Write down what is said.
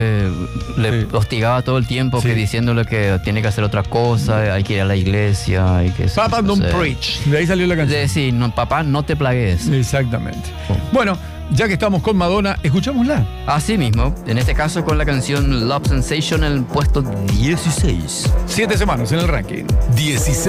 Le hostigaba todo el tiempo, que diciéndole que tiene que hacer otra cosa, hay que ir a la iglesia, hay que... Papa don't preach. De ahí salió la canción. Sí, no, papá, no te plagues. Exactamente. Bueno, ya que estamos con Madonna, escuchámosla. Así mismo, en este caso con la canción Love Sensation en el puesto 16. 7 semanas en el ranking. 16.